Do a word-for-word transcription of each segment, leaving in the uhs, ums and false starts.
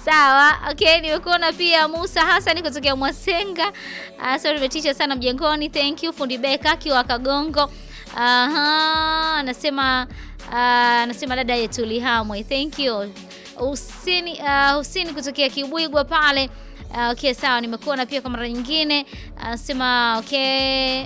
Sawa, okay, nimekuona pia Musa Hassan kutoka Mwasenga. Uh, sorry nimetisha sana mjengoni. Thank you Fundi Beka kiwa Kagongo. Aha, anasema uh, anasema dada yetu Lihamwe. Thank you. Husini uh, Husini kutoka Kibwigwa pale. Uh, okay, sawa, nimekuona pia kwa mara nyingine. Anasema uh, okay.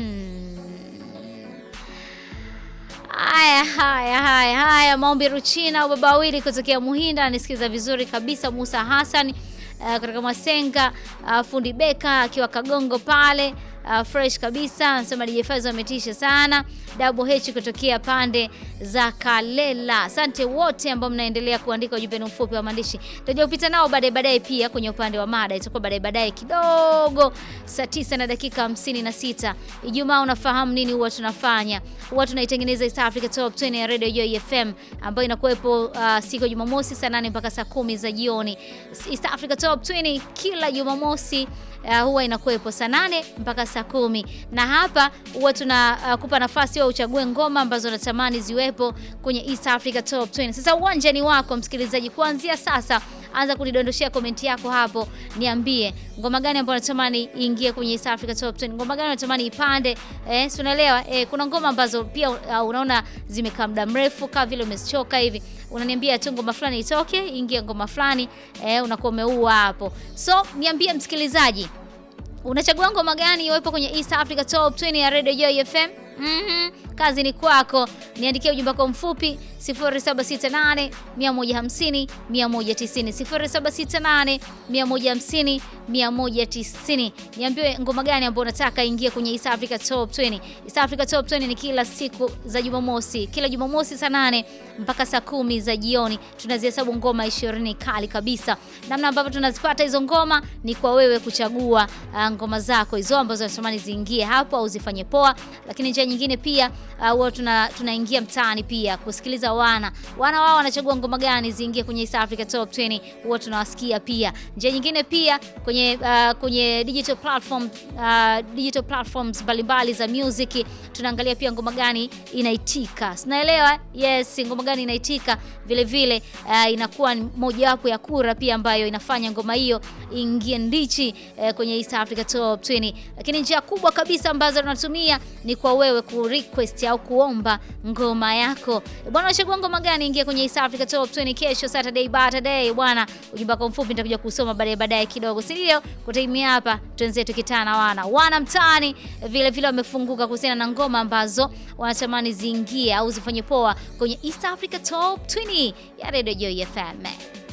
Haya haya haya haya maombi Ruchina baba wili kutokea Muhinda anisikiza vizuri kabisa. Musa Hassan uh, kutoka Masenga. uh, Fundi Beka akiwa Kagongo pale. Uh, fresh kabisa anasema D J Faizo ametisha sana. Double H kutokea pande za Kalela. Asante wote ambao mnaendelea kuandika ujumbe mfupi wa maandishi. Tutaje kupita nao baadaye baadaye pia kwenye upande wa mada. Itakuwa baadaye baadaye kidogo saa tisa na dakika hamsini na sita. Ijumaa unafahamu nini huwa tunafanya? Huwa tunaitengeneza East Africa Top ishirini ya Radio Joy F M ambayo inakuwepo uh, siku ya Jumamosi saa nane mpaka saa kumi za jioni. East Africa Top ishirini kila Jumamosi Uh, huwa inakuwepo saa nane mpaka saa kumi. Na hapa huwa tunakupa uh, nafasi wewe uchague ngoma ambazo unatamani ziwepo kwenye East Africa Top ishirini. Sasa uwanja ni wako msikilizaji, kuanzia sasa anza kunidondoshia komenti yako hapo, niambie ngoma gani ambayo unatamani iingie kwenye East Africa Top ishirini. Ngoma gani unatamani ipande? Eh, si unaelewa? Eh, kuna ngoma ambazo pia uh, unaona zimekaa muda mrefu kama vile umezichoka hivi. Unaniambia tu ngoma fulani itoke, ingie ngoma fulani, eh, unakuwa umeua hapo. So, niambie msikilizaji, unachagua ngoma gani iwepo kwenye East Africa Top ishirini ya Radio Joy F M? Mhm. Kazi ni kwako. Niandikie ujumbe wako mfupi sifuri saba sita nane mia moja hamsini mia moja tisini sifuri saba sita nane mia moja hamsini mia moja tisini. Niambie ngoma gani ambayo unataka ingie kwenye East Africa Top ishirini. East Africa Top ishirini ni kila siku za Jumamosi. Kila Jumamosi saa nane mpaka saa kumi za jioni. Tunazihesabu ngoma ishirini kali kabisa. Namna ambavyo tunazipata hizo ngoma ni kwa wewe kuchagua uh, ngoma zako hizo ambazo unatamani ziingie hapo au zifanye poa. Lakini njia nyingine pia huwa uh, tuna tunaingia mtaani pia kusikiliza wana. Wana wao wanachagua ngoma gani ziingie kwenye East Africa Top ishirini, huwa tunawasikia pia. Njia nyingine pia kwenye uh, kwenye digital platform uh, digital platforms mbalimbali za music tunaangalia pia ngoma gani inaitika. Unaelewa? Yes, ngoma gani inaitika vile vile uh, inakuwa moja wapo ya kura pia ambayo inafanya ngoma hiyo ingie ndichi uh, kwenye East Africa Top ishirini. Lakini njia kubwa kabisa ambazo tunatumia ni kwa wewe ku request au kuomba ngoma yako. Bwana unachagua ngoma gani ingie kwenye East Africa Top ishirini kesho Saturday Saturday bwana. Ujumbe wako mfupi nitakuja kusoma baadaye baadaye kidogo. Si ndio? Kutaimia hapa tuanze tukitana wana. Wana mtaani vile vile wamefunguka kuhusiana na ngoma ambazo wanatamani ziingie au zifanye poa kwenye East Africa Top ishirini ya Radio Joy F M.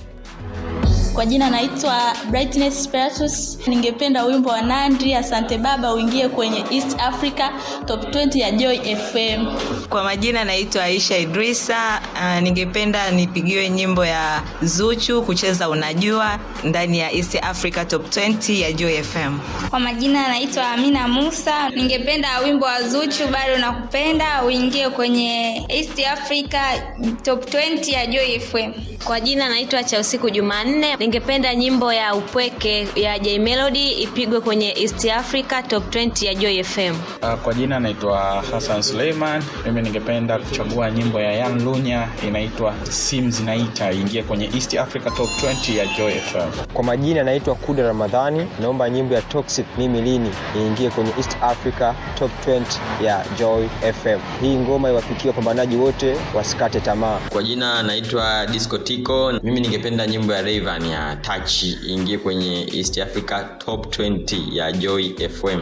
Kwa jina naitwa Brightness Spiritus. Ningependa wimbo wa Nandi Asante Baba uingie kwenye East Africa Top ishirini ya Joy F M. Kwa majina naitwa Aisha Idrisa. Uh, ningependa nipigiwe nyimbo ya Zuchu kucheza Unajua ndani ya East Africa Top ishirini ya Joy F M. Kwa majina naitwa Amina Musa. Ningependa wimbo wa Zuchu Bado Nakupenda uingie kwenye East Africa Top ishirini ya Joy F M. Kwa jina naitwa Cha Usiku Jumanne. Ningependa nyimbo ya Upweke ya J Melody ipigwe kwenye East Africa Top ishirini ya Joy F M. Kwa jina naitwa Hassan Suleiman. Mimi ningependa kuchagua nyimbo ya Young Lunya inaitwa Sims Zinaita iingie kwenye East Africa Top ishirini ya Joy F M. Kwa majina naitwa Kuda Ramadhani. Naomba nyimbo ya Toxic Mimi Lini iingie kwenye East Africa Top ishirini ya Joy F M. Hii ngoma iwafikie wapambanaji wote wasikate tamaa. Kwa jina naitwa Disco Tico. Mimi ningependa nyimbo ya Rayvanny ya Touch ingie kwenye East Africa Top ishirini ya Joy F M.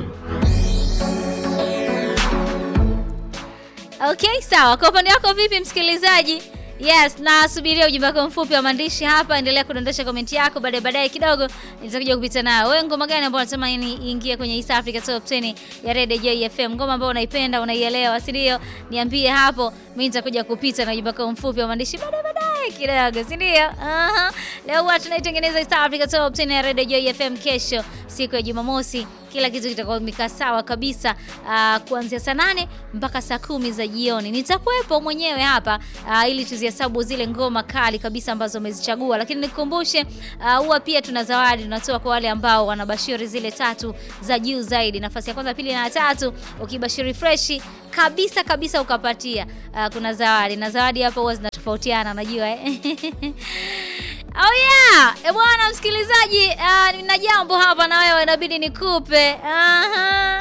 Okay, sawa. Kwa upande wako vipi msikilizaji? Yes, na subiria ujumbe wako mfupi wa maandishi hapa. Endelea kudondosha komenti yako, baadaye baadaye kidogo nitakuja kupita nayo. Wewe ngoma gani ambayo unatamani iingie kwenye East Africa Top ishirini ya Radio Joy F M? Ngoma ambayo unaipenda, unaielewa, si ndio? Niambie hapo, mimi nitakuja kupita na ujumbe wako mfupi wa maandishi baadaye baadaye kidogo, si ndio? Aha. Leo watu tunaitengeneza East Africa Top ishirini ya Radio Joy F M kesho, siku ya Jumamosi. Kila kitu kitakuwa mikaa sawa kabisa uh, kuanzia saa nane mpaka saa kumi za jioni. Nitakuwepo mwenyewe hapa uh, ili tuzihesabu zile ngoma kali kabisa ambazo umezichagua. Lakini nikukumbushe uh, huwa pia tuna zawadi tunatoa kwa wale ambao wanabashiri zile tatu za juu zaidi. Nafasi ya kwanza, pili na tatu. Ukibashiri fresh kabisa kabisa ukapatia uh, kuna zawadi. Na zawadi hapa huwa zinatofautiana, najua eh. Oh yeah, e bwana msikilizaji, uh, nina jambo hapa na wewe inabidi nikupe. Aha.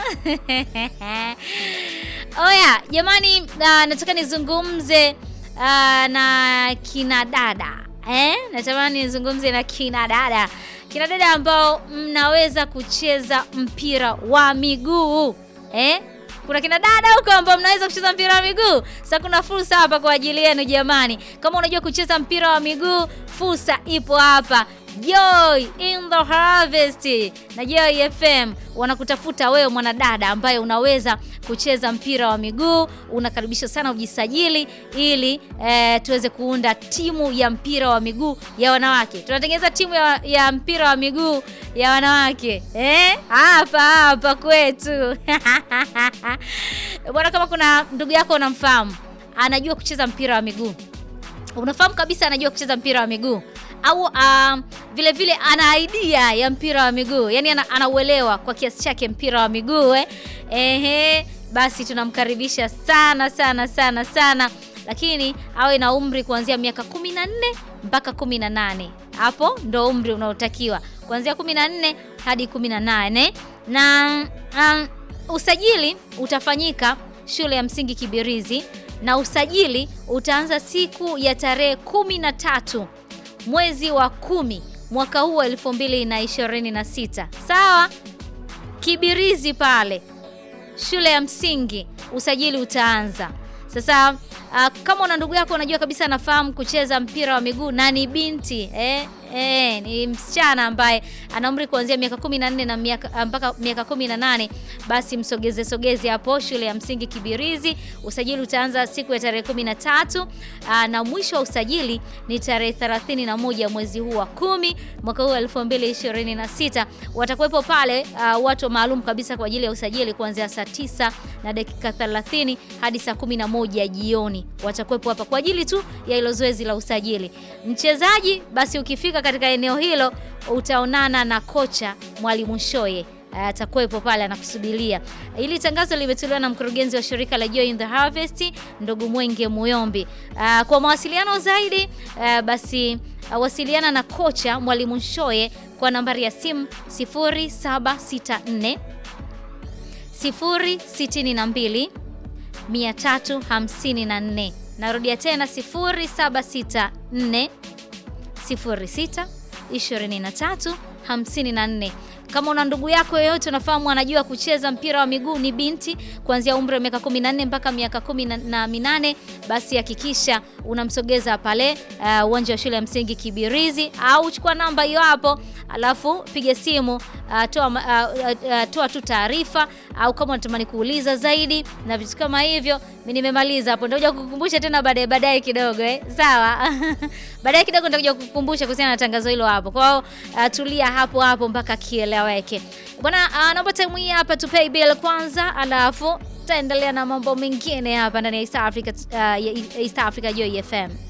Oh yeah, jamani, uh, nataka nizungumze uh, na kina dada. Eh? Natamani nizungumze na kina dada. Kina dada ambao mnaweza kucheza mpira wa miguu. Eh? Kuna kina dada huko ambao mnaweza kucheza mpira wa miguu. Sasa kuna fursa hapa kwa ajili yenu jamani. Kama unajua kucheza mpira wa miguu, fursa ipo hapa. Joy in the Harvest na Joy F M wanakutafuta wewe mwanadada ambaye unaweza kucheza mpira wa miguu. Unakaribishwa sana ujisajili ili e, tuweze kuunda timu ya mpira wa miguu ya wanawake. Tunatengeneza timu ya, ya mpira wa miguu ya wanawake. Eh? Hapa hapa kwetu. Bwana, kama kuna ndugu yako unamfahamu anajua kucheza mpira wa miguu. Unafahamu kabisa anajua kucheza mpira wa miguu. Au uh, vile vile ana idea ya mpira wa miguu. Yaani ana, anauelewa kwa kiasi chake mpira wa miguu eh. Ehe, basi tunamkaribisha sana sana sana sana. Lakini awe na umri kuanzia miaka kumi na nne mpaka kumi na nane. Hapo ndo umri unaotakiwa. Kuanzia kumi na nne hadi kumi na nane. Na um, usajili utafanyika shule ya msingi Kibirizi na usajili utaanza siku ya tarehe kumi na tatu mwezi wa kumi mwaka huu elfu mbili na ishirini na sita. Sawa? Kibirizi pale shule ya msingi usajili utaanza. Sasa uh, kama una ndugu yako unajua kabisa anafahamu kucheza mpira wa miguu na ni binti eh eh ni msichana ambaye ana umri kuanzia miaka kumi na nne na miaka mpaka miaka kumi na nane, basi msogeze sogezi hapo shule ya msingi Kibirizi. Usajili utaanza siku ya tarehe kumi na tatu uh, na mwisho wa usajili ni tarehe thelathini na moja mwezi huu wa kumi mwaka huu elfu mbili na ishirini na sita. Watakuwepo pale uh, watu maalum kabisa kwa ajili ya usajili kuanzia saa tisa na dakika thelathini hadi saa kumi na moja jioni. Watakuwepo hapa kwa ajili tu ya hilo zoezi la usajili. Mchezaji basi ukifika katika eneo hilo utaonana na kocha Mwalimu Shoye. Atakuwepo pale anakusubiria. Hili tangazo limetolewa na mkurugenzi wa shirika la Joy in the Harvest ndugu Mwenge Muyombi. Kwa mawasiliano zaidi basi wasiliana na kocha Mwalimu Shoye kwa nambari ya simu sifuri saba sita nne sifuri sitini na mbili mia tatu hamsini na nne. Narudia tena sifuri saba sita nne sifuri sita ishirini na tatu hamsini na nne. Kama una ndugu yako yeyote unafahamu anajua kucheza mpira wa miguu, ni binti kuanzia umri wa miaka kumi na nne mpaka miaka kumi na minane, basi hakikisha unamsogeza pale uwanja uh, wa shule ya msingi Kibirizi, au chukua namba hiyo hapo alafu piga simu uh, toa uh, uh, toa tu taarifa, au kama unatamani kuuliza zaidi na vitu kama hivyo. Mimi nimemaliza hapo, nitakuja kukukumbusha tena baadaye baadaye kidogo eh. Sawa? Baadaye kidogo nitakuja kukukumbusha kuhusiana na tangazo hilo hapo. Kwa hiyo uh, tulia hapo hapo mpaka kieleweke. Bwana, uh, naomba time hii hapa tu pay bill kwanza, alafu taendelea na mambo mengine hapa ndani ya East Africa uh, East Africa Joy F M.